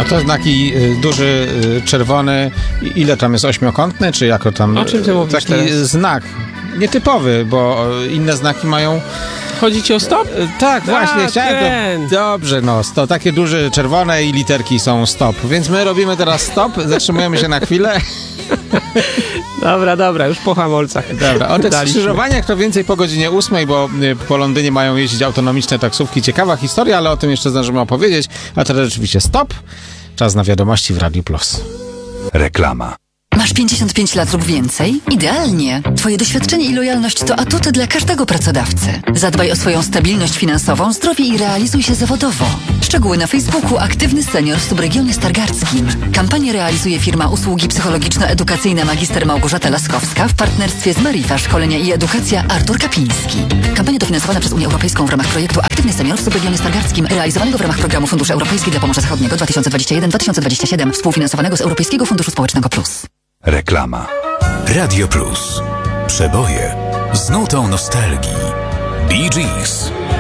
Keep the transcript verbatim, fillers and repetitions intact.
No to znaki y, duży, y, czerwony. I ile tam jest, ośmiokątny, czy jako tam... O czym ty mówisz Taki teraz? znak. Nietypowy, bo inne znaki mają... Chodzi ci o stop? Y, Tak, właśnie, A, chciałem ten. to... Dobrze, no, to takie duże, czerwone i literki są stop. Więc my robimy teraz stop, zatrzymujemy się na chwilę. Dobra, dobra, już po hamulcach. Dobra, o tych Daliśmy. skrzyżowaniach to więcej po godzinie ósmej, bo y, po Londynie mają jeździć autonomiczne taksówki. Ciekawa historia, ale o tym jeszcze zdążymy opowiedzieć. A teraz rzeczywiście stop. Czas na wiadomości w Radiu Plus. Reklama. Masz pięćdziesiąt pięć lat lub więcej? Idealnie! Twoje doświadczenie i lojalność to atuty dla każdego pracodawcy. Zadbaj o swoją stabilność finansową, zdrowie i realizuj się zawodowo. Szczegóły na Facebooku Aktywny Senior w subregionie stargardzkim. Kampanię realizuje firma usługi psychologiczno-edukacyjne Magister Małgorzata Laskowska w partnerstwie z Marifa Szkolenia i Edukacja Artur Kapiński. Kampania dofinansowana przez Unię Europejską w ramach projektu Aktywny Senior w subregionie stargardzkim, realizowanego w ramach programu Funduszy Europejski dla Pomorza Zachodniego dwa tysiące dwudziesty pierwszy do dwa tysiące dwudziestego siódmego, współfinansowanego z Europejskiego Funduszu Społecznego Plus. Reklama. Radio Plus. Przeboje z nutą nostalgii. Bee Gees.